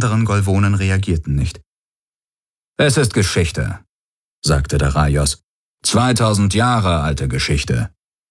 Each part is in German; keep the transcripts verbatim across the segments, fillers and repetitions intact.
anderen Golvonen reagierten nicht. »Es ist Geschichte«, sagte Dareios. »Zweitausend Jahre alte Geschichte.«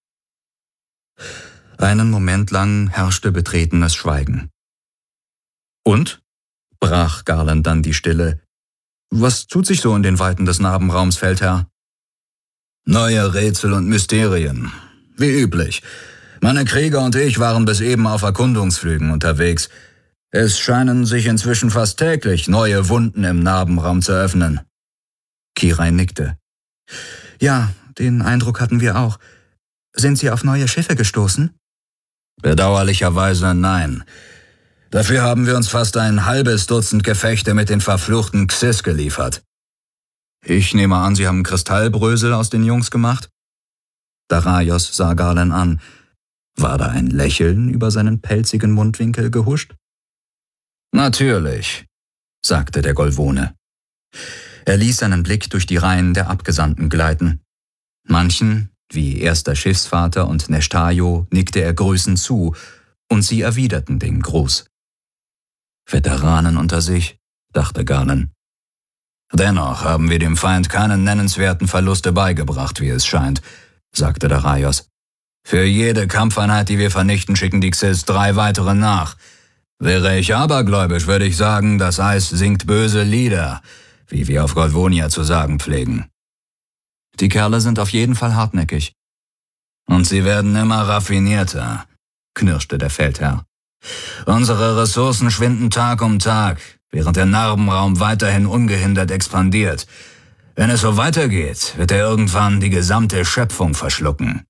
Einen Moment lang herrschte betretenes Schweigen. »Und?«, brach Garland dann die Stille. »Was tut sich so in den Weiten des Narbenraums, Feldherr?« »Neue Rätsel und Mysterien. Wie üblich. Meine Krieger und ich waren bis eben auf Erkundungsflügen unterwegs. Es scheinen sich inzwischen fast täglich neue Wunden im Narbenraum zu öffnen.« Kirai nickte. »Ja, den Eindruck hatten wir auch. Sind Sie auf neue Schiffe gestoßen?« »Bedauerlicherweise nein. Dafür haben wir uns fast ein halbes Dutzend Gefechte mit den verfluchten Xys geliefert.« »Ich nehme an, Sie haben Kristallbrösel aus den Jungs gemacht?« Dareios sah Garland an. War da ein Lächeln über seinen pelzigen Mundwinkel gehuscht? »Natürlich«, sagte der Golvone. Er ließ seinen Blick durch die Reihen der Abgesandten gleiten. Manchen, wie erster Schiffsvater und Neshtajo, nickte er grüßend zu, und sie erwiderten den Gruß. »Veteranen unter sich«, dachte Garland. »Dennoch haben wir dem Feind keine nennenswerten Verluste beigebracht, wie es scheint«, sagte Dareios. »Für jede Kampfeinheit, die wir vernichten, schicken die Xys drei weitere nach. Wäre ich abergläubisch, würde ich sagen, das Eis singt böse Lieder, wie wir auf Golvonia zu sagen pflegen.« »Die Kerle sind auf jeden Fall hartnäckig.« »Und sie werden immer raffinierter«, knirschte der Feldherr. »Unsere Ressourcen schwinden Tag um Tag, während der Narbenraum weiterhin ungehindert expandiert. Wenn es so weitergeht, wird er irgendwann die gesamte Schöpfung verschlucken.«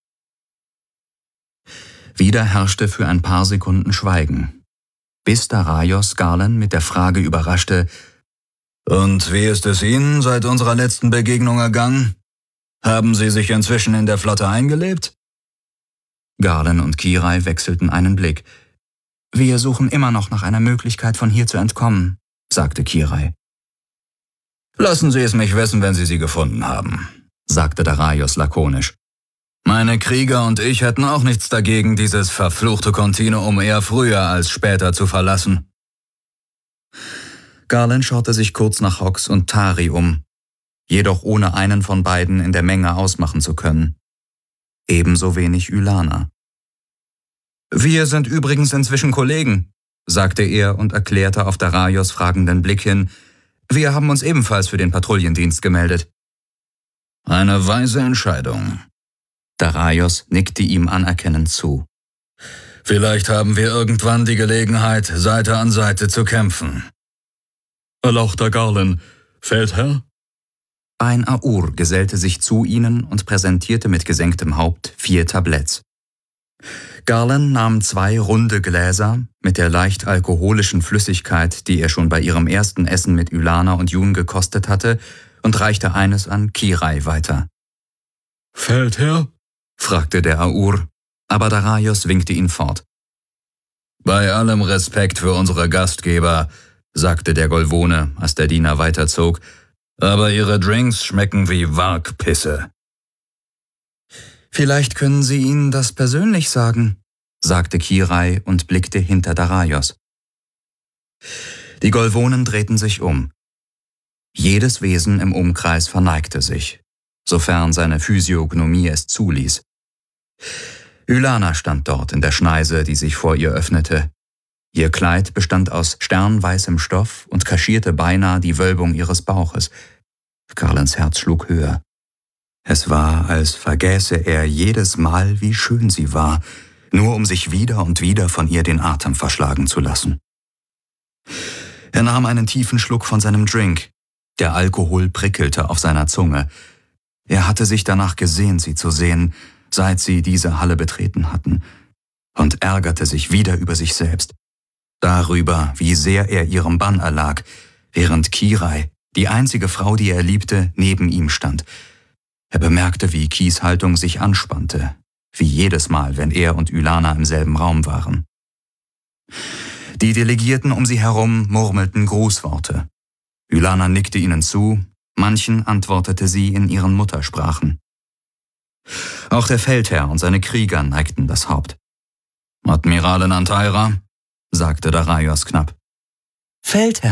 Wieder herrschte für ein paar Sekunden Schweigen, bis Dareios Garland mit der Frage überraschte: »Und wie ist es Ihnen seit unserer letzten Begegnung ergangen? Haben Sie sich inzwischen in der Flotte eingelebt?« Garland und Kirai wechselten einen Blick. »Wir suchen immer noch nach einer Möglichkeit, von hier zu entkommen«, sagte Kirai. »Lassen Sie es mich wissen, wenn Sie sie gefunden haben«, sagte Dareios lakonisch. »Meine Krieger und ich hätten auch nichts dagegen, dieses verfluchte Kontinuum eher früher als später zu verlassen.« Garland schaute sich kurz nach Hox und Tari um, jedoch ohne einen von beiden in der Menge ausmachen zu können. Ebenso wenig Ylana. »Wir sind übrigens inzwischen Kollegen«, sagte er und erklärte auf Dareios fragenden Blick hin: »Wir haben uns ebenfalls für den Patrouillendienst gemeldet.« »Eine weise Entscheidung.« Dareios nickte ihm anerkennend zu. »Vielleicht haben wir irgendwann die Gelegenheit, Seite an Seite zu kämpfen.« »Erlauchter Garland, Feldherr?« Ein Aur gesellte sich zu ihnen und präsentierte mit gesenktem Haupt vier Tabletts. Garland nahm zwei runde Gläser mit der leicht alkoholischen Flüssigkeit, die er schon bei ihrem ersten Essen mit Ylana und Jun gekostet hatte, und reichte eines an Kirai weiter. »Feldherr?« fragte der Aur, aber Dareios winkte ihn fort. »Bei allem Respekt für unsere Gastgeber«, sagte der Golvone, als der Diener weiterzog, »aber ihre Drinks schmecken wie Wargpisse.« »Vielleicht können Sie ihnen das persönlich sagen«, sagte Kirai und blickte hinter Dareios. Die Golvonen drehten sich um. Jedes Wesen im Umkreis verneigte sich, sofern seine Physiognomie es zuließ. Ylana stand dort in der Schneise, die sich vor ihr öffnete. Ihr Kleid bestand aus sternweißem Stoff und kaschierte beinahe die Wölbung ihres Bauches. Garlands Herz schlug höher. Es war, als vergäße er jedes Mal, wie schön sie war, nur um sich wieder und wieder von ihr den Atem verschlagen zu lassen. Er nahm einen tiefen Schluck von seinem Drink. Der Alkohol prickelte auf seiner Zunge. Er hatte sich danach gesehnt, sie zu sehen, seit sie diese Halle betreten hatten, und ärgerte sich wieder über sich selbst, darüber, wie sehr er ihrem Bann erlag, während Kirai, die einzige Frau, die er liebte, neben ihm stand. Er bemerkte, wie Kis Haltung sich anspannte, wie jedes Mal, wenn er und Ylana im selben Raum waren. Die Delegierten um sie herum murmelten Grußworte. Ylana nickte ihnen zu, manchen antwortete sie in ihren Muttersprachen. Auch der Feldherr und seine Krieger neigten das Haupt. »Admiralin Antaira«, sagte Dareios knapp. »Feldherr«,